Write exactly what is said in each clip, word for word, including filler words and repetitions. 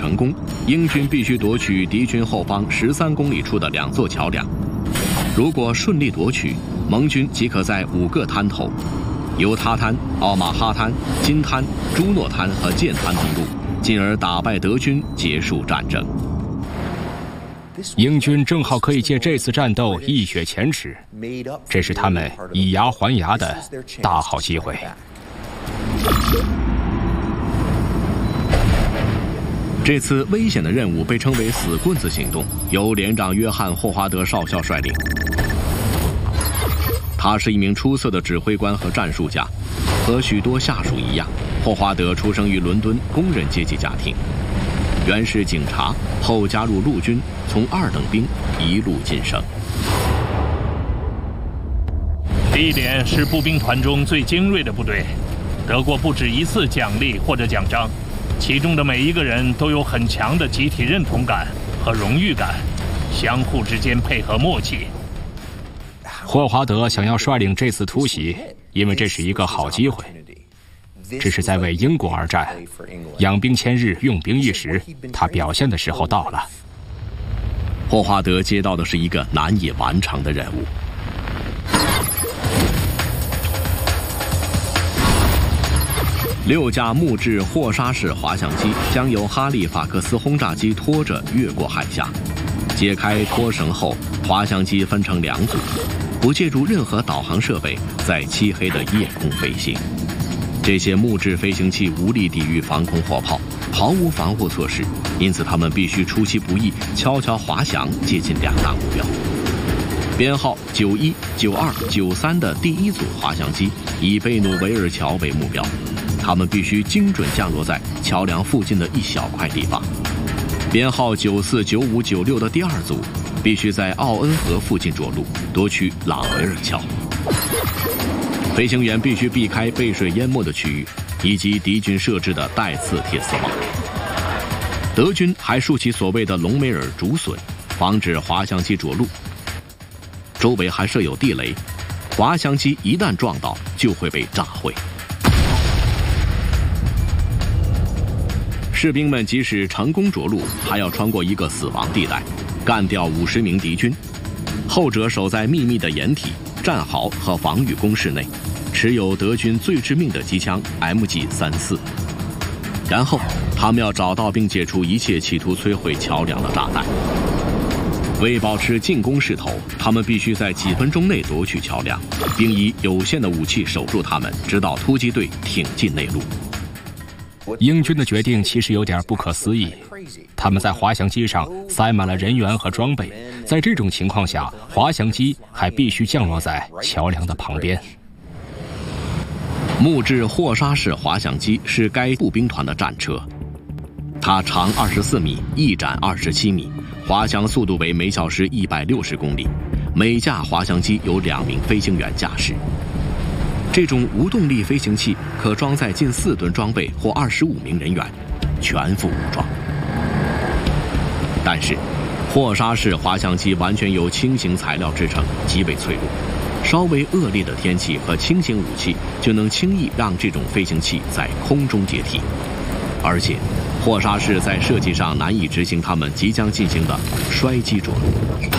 成功，英军必须夺取敌军后方十三公里处的两座桥梁。如果顺利夺取，盟军即可在五个滩头——犹他滩、奥马哈滩、金滩、朱诺滩和剑滩登陆，进而打败德军，结束战争。 英军正好可以借这次战斗一雪前耻，这是他们以牙还牙的大好机会。 这次危险的任务被称为“死棍子行动”，由连长约翰·霍华德少校率领。他是一名出色的指挥官和战术家，和许多下属一样，霍华德出生于伦敦工人阶级家庭，原是警察，后加入陆军，从二等兵一路晋升。 地点是步兵团中最精锐的部队，得过不止一次奖励或者奖章。其中的每一个人都有很强的集体认同感和荣誉感，相互之间配合默契。 霍华德想要率领这次突袭，因为这是一个好机会。这是在为英国而战，养兵千日，用兵一时，他表现的时候到了。 霍华德接到的是一个难以完成的任务。六架木质霍沙式滑翔机将由哈利法克斯轰炸机拖着越过海峡。解开拖绳后，滑翔机分成两组，不借助任何导航设备，在漆黑的夜空飞行。这些木质飞行器无力抵御防空火炮，毫无防护措施，因此他们必须出其不意，悄悄滑翔接近两大目标。编号九一、九二、九三的第一组滑翔机以贝努维尔桥为目标，他们必须精准降落在桥梁附近的一小块地方。编号九四、九五、九六的第二组必须在奥恩河附近着陆，夺取朗维尔桥。飞行员必须避开被水淹没的区域，以及敌军设置的带刺铁丝网。德军还竖起所谓的隆美尔竹笋，防止滑翔机着陆。周围还设有地雷，滑翔机一旦撞到就会被炸毁。士兵们即使成功着陆，还要穿过一个死亡地带，干掉五十名敌军。后者守在秘密的掩体、战壕和防御工事内，持有德军最致命的机枪 M G 三十四。然后他们要找到并解除一切企图摧毁桥梁的炸弹。为保持进攻势头，他们必须在几分钟内夺取桥梁，并以有限的武器守住它们，直到突击队挺进内陆。 英军的决定其实有点不可思议，他们在滑翔机上塞满了人员和装备，在这种情况下，滑翔机还必须降落在桥梁的旁边。 木质霍沙式滑翔机是该步兵团的战车，它长二十四米，翼展二十七米，滑翔速度为每小时一百六十公里，每架滑翔机有两名飞行员驾驶。这种无动力飞行器可装载近四吨装备或二十五名人员，全副武装。但是，霍沙式滑翔机完全由轻型材料制成，极为脆弱。稍微恶劣的天气和轻型武器就能轻易让这种飞行器在空中解体。而且，霍沙式在设计上难以执行他们即将进行的摔机着陆。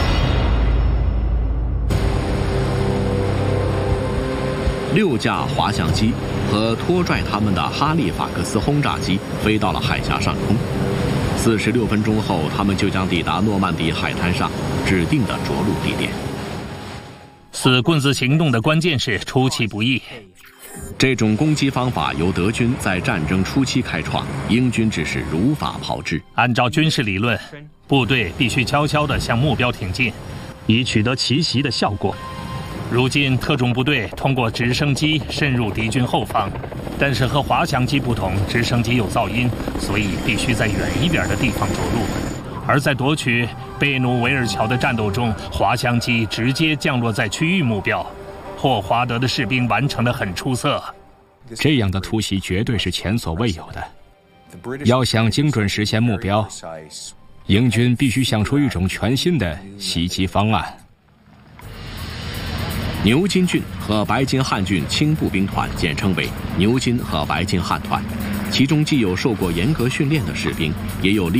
六架滑翔机和拖拽他们的哈利法克斯轰炸机飞到了海峡上空。四十六分钟后，他们就将抵达诺曼底海滩上指定的着陆地点。 死棍子行动的关键是出其不意。 这种攻击方法由德军在战争初期开创，英军只是如法炮制。 按照军事理论，部队必须悄悄地向目标挺进，以取得奇袭的效果。如今特种部队通过直升机深入敌军后方，但是和滑翔机不同，直升机有噪音，所以必须在远一点的地方着陆。而在夺取贝努维尔桥的战斗中，滑翔机直接降落在区域目标。霍华德的士兵完成得很出色。 这样的突袭绝对是前所未有的。要想精准实现目标，英军必须想出一种全新的袭击方案。 牛津郡和白金汉郡轻步兵团简称为牛津和白金汉团，其中既有受过严格训练的士兵，也有